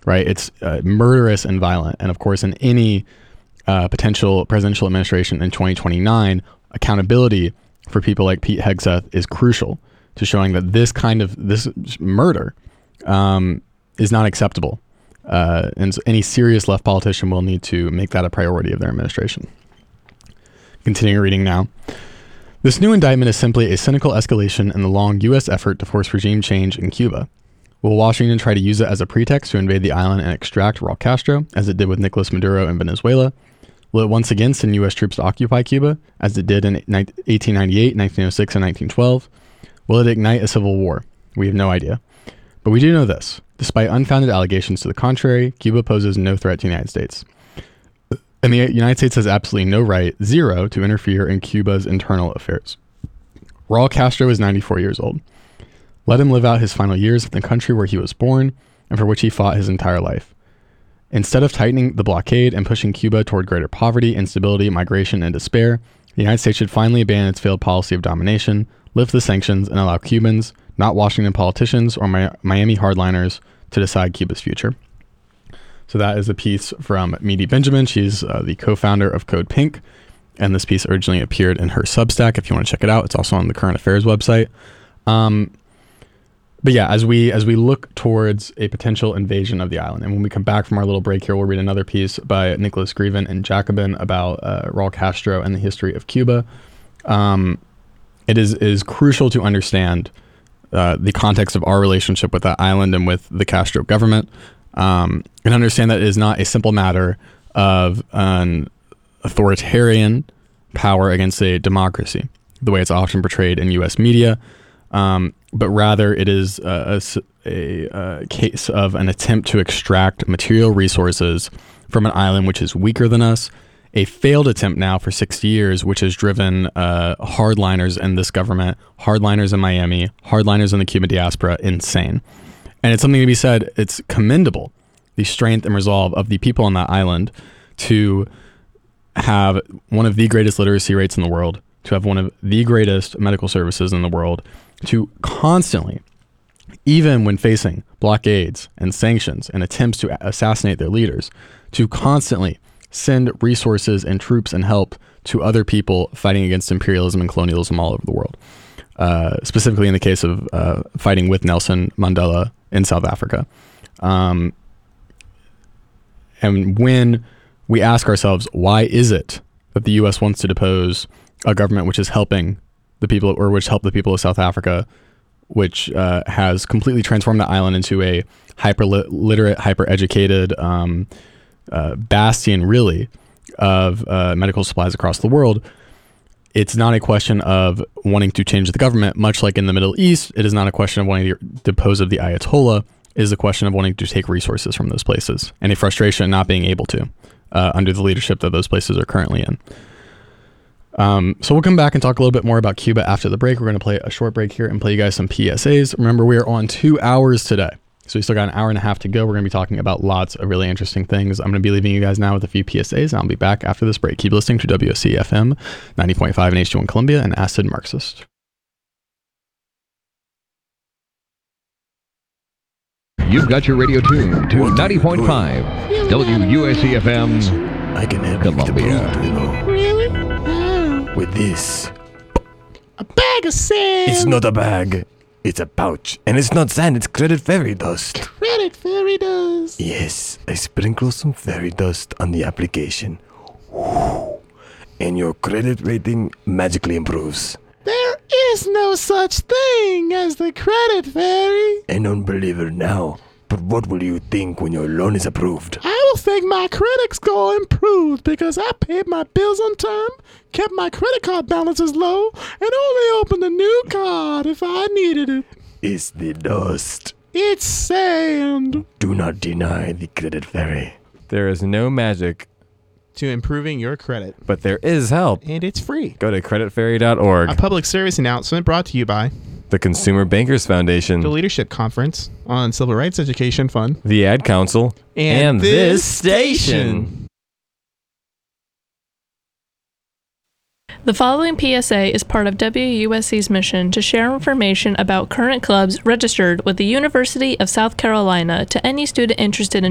right? It's murderous and violent. And of course, in any potential presidential administration in 2029, accountability for people like Pete Hegseth is crucial to showing that this murder is not acceptable. And so any serious left politician will need to make that a priority of their administration. Continuing reading now. This new indictment is simply a cynical escalation in the long U.S. effort to force regime change in Cuba. Will Washington try to use it as a pretext to invade the island and extract Raul Castro, as it did with Nicolas Maduro in Venezuela? Will it once again send U.S. troops to occupy Cuba, as it did in 1898, 1906, and 1912? Will it ignite a civil war? We have no idea. But we do know this. Despite unfounded allegations to the contrary, Cuba poses no threat to the United States. And the United States has absolutely no right, zero, to interfere in Cuba's internal affairs. Raul Castro is 94 years old. Let him live out his final years in the country where he was born and for which he fought his entire life. Instead of tightening the blockade and pushing Cuba toward greater poverty, instability, migration, and despair, the United States should finally abandon its failed policy of domination, lift the sanctions, and allow Cubans, not Washington politicians or Miami hardliners, to decide Cuba's future. So that is a piece from Meadie Benjamin. She's the co-founder of Code Pink, and this piece originally appeared in her Substack. If you want to check it out, it's also on the Current Affairs website. But yeah, as we look towards a potential invasion of the island, and when we come back from our little break here, we'll read another piece by Nicholas Greven and Jacobin about Raul Castro and the history of Cuba. It is crucial to understand the context of our relationship with that island and with the Castro government, and understand that it is not a simple matter of an authoritarian power against a democracy, the way it's often portrayed in U.S. media, but rather it is a case of an attempt to extract material resources from an island which is weaker than us, a failed attempt now for 60 years, which has driven hardliners in this government, hardliners in Miami, hardliners in the Cuban diaspora insane. And it's something to be said, it's commendable, the strength and resolve of the people on that island to have one of the greatest literacy rates in the world, to have one of the greatest medical services in the world, to constantly, even when facing blockades and sanctions and attempts to assassinate their leaders, to constantly send resources and troops and help to other people fighting against imperialism and colonialism all over the world. Specifically in the case of fighting with Nelson Mandela in South Africa. And when we ask ourselves, why is it that the U.S. wants to depose a government which is helping the people, or which helped the people of South Africa, which has completely transformed the island into a hyper-literate, hyper-educated bastion, really, of medical supplies across the world? It's not a question of wanting to change the government, much like in the Middle East. It is not a question of wanting to depose of the Ayatollah. It is a question of wanting to take resources from those places, and a frustration not being able to under the leadership that those places are currently in. So we'll come back and talk a little bit more about Cuba after the break. We're going to play a short break here and play you guys some PSAs. Remember, we are on 2 hours today, so we still got an hour and a half to go. We're going to be talking about lots of really interesting things. I'm going to be leaving you guys now with a few PSAs, and I'll be back after this break. Keep listening to WSC FM 90.5 in H2 Columbia and Acid Marxist. You've got your radio tuned to 90.5 WUSC FM. I can help Columbia. you, you know. Really? With this. A bag of sand. It's not a bag. It's a pouch. And it's not sand, it's credit fairy dust. Credit fairy dust. Yes, I sprinkle some fairy dust on the application. And your credit rating magically improves. There is no such thing as the credit fairy. An unbeliever now. But what will you think when your loan is approved? I will think my credit score improved because I paid my bills on time, kept my credit card balances low, and only opened a new card if I needed it. It's the dust. It's sand. Do not deny the credit fairy. There is no magic, To improving your credit. but there is help. And it's free. Go to creditfairy.org. A public service announcement brought to you by The Consumer Bankers Foundation, the Leadership Conference on Civil Rights Education Fund, the Ad Council, and this station. The following PSA is part of WUSC's mission to share information about current clubs registered with the University of South Carolina to any student interested in